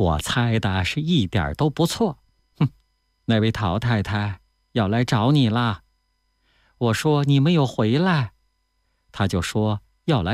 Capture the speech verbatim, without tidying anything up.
我猜的是一点儿都不错。哼，那位陶太太要来找你啦。我说你没有回来，她就说要来